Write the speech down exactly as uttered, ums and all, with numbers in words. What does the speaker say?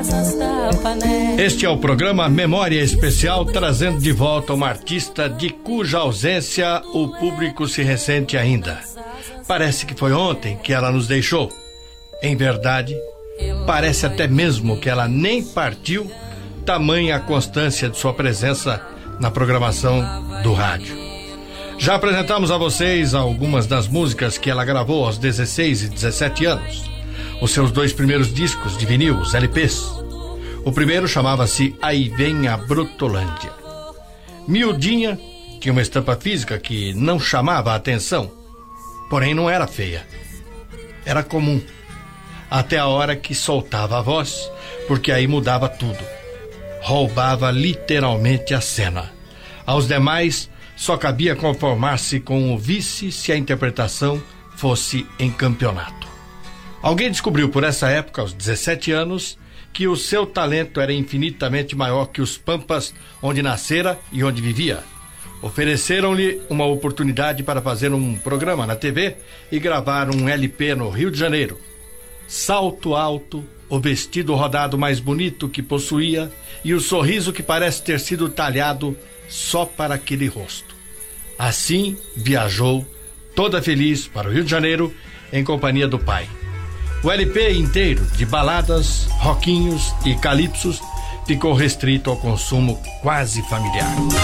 Este é o programa Memória Especial, trazendo de volta uma artista de cuja ausência o público se ressente ainda. Parece que foi ontem que ela nos deixou. Em verdade, parece até mesmo que ela nem partiu, tamanha a constância de sua presença na programação do rádio. Já apresentamos a vocês algumas das músicas que ela gravou aos dezesseis e dezessete anos. Os seus dois primeiros discos de vinil, os L Ps. O primeiro chamava-se Aí Vem a Brutolândia. Miudinha, tinha uma estampa física que não chamava a atenção, porém não era feia. Era comum. Até a hora que soltava a voz, porque aí mudava tudo. Roubava literalmente a cena. Aos demais, só cabia conformar-se com o vice se a interpretação fosse em campeonato. Alguém descobriu por essa época, aos dezessete anos, que o seu talento era infinitamente maior que os pampas onde nascera e onde vivia. Ofereceram-lhe uma oportunidade para fazer um programa na T V e gravar um L P no Rio de Janeiro. Salto alto, o vestido rodado mais bonito que possuía e o sorriso que parece ter sido talhado só para aquele rosto. Assim, viajou, toda feliz, para o Rio de Janeiro, em companhia do pai. O L P inteiro, de baladas, roquinhos e calipsos, ficou restrito ao consumo quase familiar.